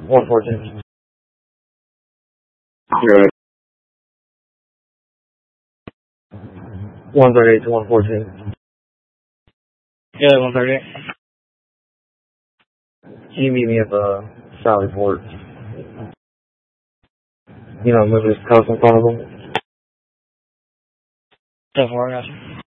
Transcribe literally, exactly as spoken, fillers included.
one fourteen. Zero. one thirty-eight to one fourteen. Yeah, one thirty-eight. Can you meet me at the Sally Port? You know, move this coast in front of them. ten four, I got you.